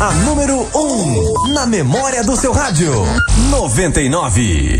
A número 1 na memória do seu rádio. 99.